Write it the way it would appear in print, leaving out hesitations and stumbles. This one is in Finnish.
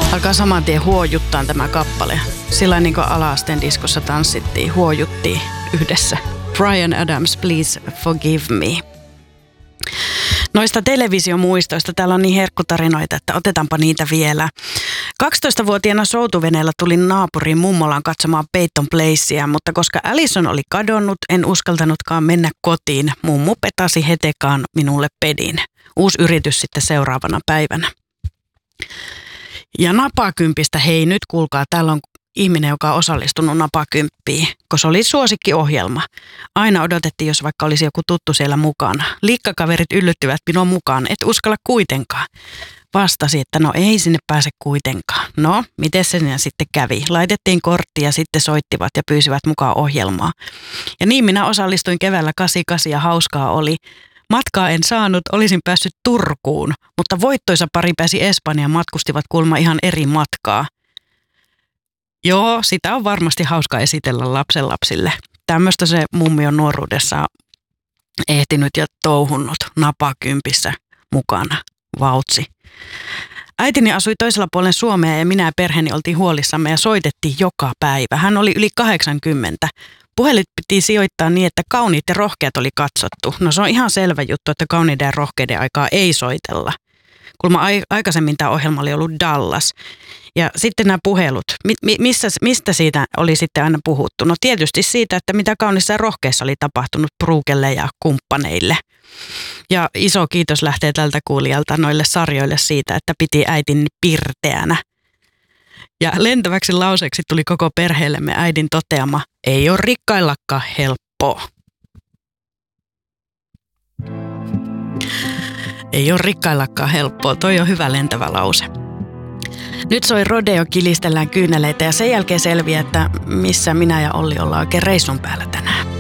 Alkaa saman tien huojuttaa tämä kappale. Sillä niin kuin ala-asteen diskossa tanssittiin, huojuttiin yhdessä. Bryan Adams, Please Forgive Me. Noista televisiomuistoista täällä on niin herkkutarinoita, että otetaanpa niitä vielä. 12-vuotiaana soutuveneellä tulin naapuriin mummolaan katsomaan Peyton Placea, mutta koska Alison oli kadonnut, en uskaltanutkaan mennä kotiin. Mummu petasi hetekaan minulle pedin. Uusi yritys sitten seuraavana päivänä. Ja napakympistä, hei nyt kuulkaa, täällä on ihminen, joka on osallistunut napakymppiin, koska se oli suosikkiohjelma. Aina odotettiin, jos vaikka olisi joku tuttu siellä mukana. Liikkakaverit yllyttivät minua mukaan, et uskalla kuitenkaan. Vastasi, että no ei sinne pääse kuitenkaan. No, miten se sitten kävi? Laitettiin kortti ja sitten soittivat ja pyysivät mukaan ohjelmaa. Ja niin minä osallistuin keväällä 88 ja hauskaa oli. Matkaa en saanut, olisin päässyt Turkuun, mutta voittoisa pari pääsi Espanjaan, matkustivat kuulemma ihan eri matkaa. Joo, sitä on varmasti hauska esitellä lapsenlapsille. Tämmöistä se mummi on nuoruudessa ehtinyt ja touhunnut napakympissä mukana. Vautsi. Äitini asui toisella puolen Suomea ja minä ja perheeni oltiin huolissamme ja soitettiin joka päivä. Hän oli yli 80. Puhelit piti sijoittaa niin, että kauniit ja rohkeat oli katsottu. No se on ihan selvä juttu, että kauniiden ja rohkeiden aikaa ei soitella. Kuulemma aikaisemmin tämä ohjelma oli ollut Dallas. Ja sitten nämä puhelut, mistä siitä oli sitten aina puhuttu? No tietysti siitä, että mitä kaunissa ja rohkeassa oli tapahtunut Brugelle ja kumppaneille. Ja iso kiitos lähtee tältä kuulijalta noille sarjoille siitä, että piti äitin pirteänä. Ja lentäväksi lauseeksi tuli koko perheellemme äidin toteama, ei ole rikkaillakaan helppoa. Ei ole rikkaillakaan helppoa, toi on hyvä lentävä lause. Nyt soi rodeo, kilistellään kyyneleitä ja sen jälkeen selviää, että missä minä ja Olli ollaan oikein reissun päällä tänään.